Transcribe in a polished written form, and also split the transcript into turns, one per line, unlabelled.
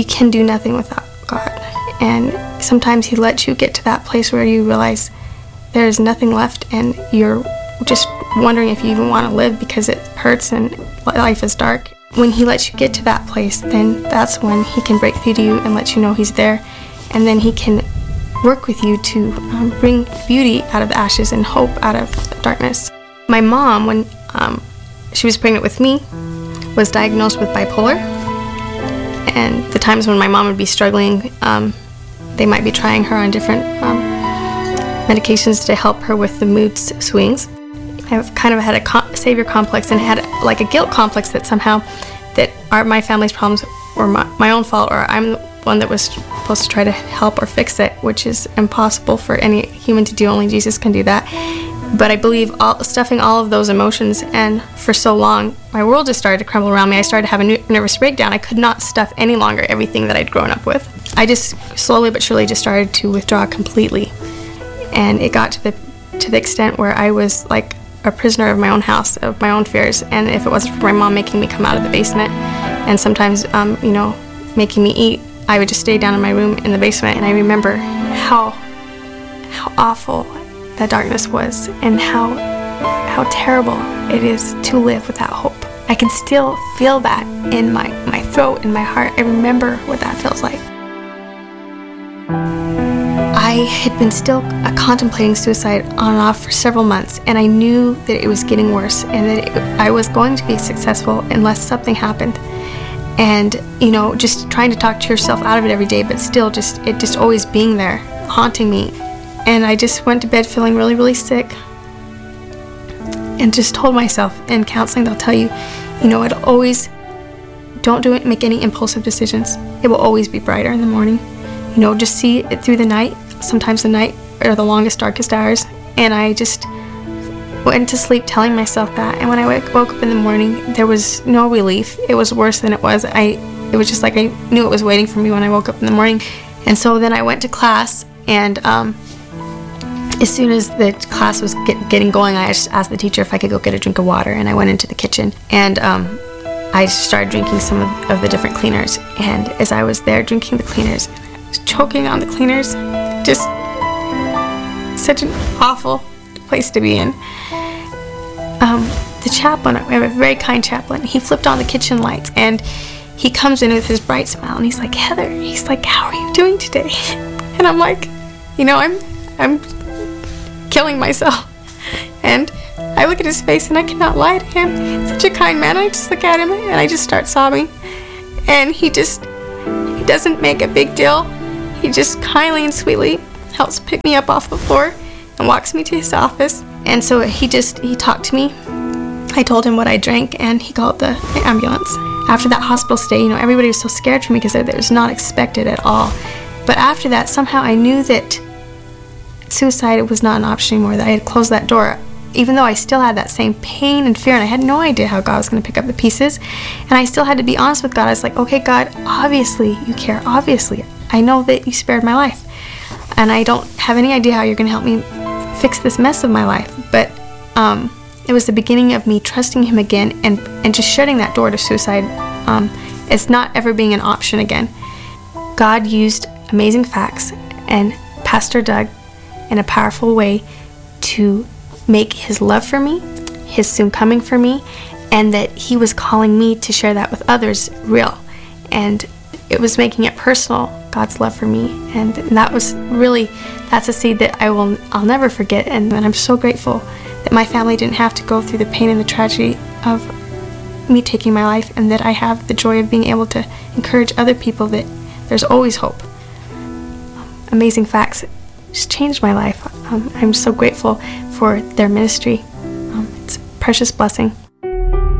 you can do nothing without God. And sometimes he lets you get to that place where you realize there's nothing left and you're just wondering if you even want to live because it hurts and life is dark. When he lets you get to that place, then that's when he can break through to you and let you know he's there. And then he can work with you to bring beauty out of the ashes and hope out of darkness. My mom, when she was pregnant with me, was diagnosed with bipolar. And the times when my mom would be struggling, they might be trying her on different medications to help her with the mood swings. I've kind of had a savior complex and had like a guilt complex that somehow that my family's problems were my own fault, or I'm the one that was supposed to try to help or fix it, which is impossible for any human to do. Only Jesus can do that. But I believe stuffing all of those emotions, and for so long my world just started to crumble around me. I started to have a nervous breakdown. I could not stuff any longer everything that I'd grown up with. I just slowly but surely just started to withdraw completely, and it got to the extent where I was like a prisoner of my own house, of my own fears. And if it wasn't for my mom making me come out of the basement and sometimes making me eat, I would just stay down in my room in the basement. And I remember how awful that darkness was, and how terrible it is to live without hope. I can still feel that in my throat, in my heart. I remember what that feels like. I had been still contemplating suicide on and off for several months, and I knew that it was getting worse and that I was going to be successful unless something happened. And, just trying to talk to yourself out of it every day, but still it just always being there, haunting me. And I just went to bed feeling really, really sick, and just told myself, in counseling they'll tell you, it'll always, don't make any impulsive decisions. It will always be brighter in the morning. Just see it through the night. Sometimes the night are the longest, darkest hours. And I just went to sleep telling myself that. And when I woke up in the morning, there was no relief. It was worse than it was. It was just like I knew it was waiting for me when I woke up in the morning. And so then I went to class, and as soon as the class was getting going, I just asked the teacher if I could go get a drink of water. And I went into the kitchen, and I started drinking some of the different cleaners. And as I was there drinking the cleaners, I was choking on the cleaners. Just such an awful place to be in. The chaplain, we have a very kind chaplain, he flipped on the kitchen lights, and he comes in with his bright smile, and he's like, "Heather," he's like, "how are you doing today?" And I'm like, I'm killing myself. And I look at his face, and I cannot lie to him. Such a kind man. I just look at him, and I just start sobbing. And he doesn't make a big deal. He just kindly and sweetly helps pick me up off the floor and walks me to his office. And so he talked to me. I told him what I drank, and he called the ambulance. After that hospital stay, everybody was so scared for me because it was not expected at all. But after that, somehow I knew that suicide was not an option anymore, that I had closed that door, even though I still had that same pain and fear, and I had no idea how God was going to pick up the pieces. And I still had to be honest with God. I was like, okay, God, obviously you care. Obviously, I know that you spared my life, and I don't have any idea how you're going to help me fix this mess of my life. But it was the beginning of me trusting him again, and just shutting that door to suicide. It's not ever being an option again. God used Amazing Facts and Pastor Doug in a powerful way to make his love for me, his soon coming for me, and that he was calling me to share that with others real. And it was making it personal, God's love for me. And that's a seed that I'll never forget. And I'm so grateful that my family didn't have to go through the pain and the tragedy of me taking my life, and that I have the joy of being able to encourage other people that there's always hope. Amazing Facts just changed my life. I'm so grateful for their ministry. It's a precious blessing.